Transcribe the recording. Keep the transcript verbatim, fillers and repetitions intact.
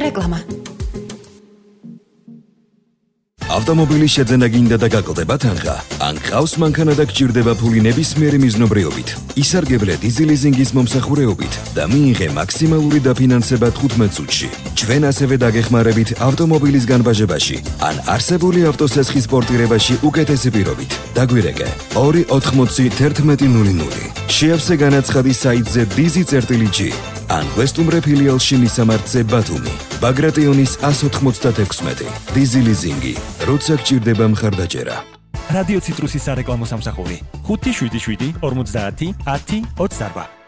რეკლამა. ავტომობილის შეძენა გინდა და გაკლდება თანხა. ან გყავს მანქანა და გჭირდება ფული ნებისმიერი მიზნობრიობით. ისარგებლე დიზი ლიზინგის მომსახურეობით და მიიღე მაქსიმალური დაფინანსება თხუთმეტ წუთში. ჩვენ ასევე დაგეხმარებით ავტომობილის განბაჟებაში ან არსებული ავტოსესხის პორტირებაში უკეთესი პირობით. დაგვირეკე ორი ოთხმოცი თერთმეტი ნული ნული. შეავსე განაცხადი საიტზე dizi.g ან გვესტუმრე ფილიალში მისამართზე ბათუმი. ბაგრატიონის ას ოთხმოცდაექვსმეტი. დიზი ლიზინგი. როცა გჭირდება მხარდაჭერა. რადიო ციტრუსის სარეკლამო სამსახური ხუთი შვიდი შვიდი ორმოცდაათი ათი ოცდაარბა.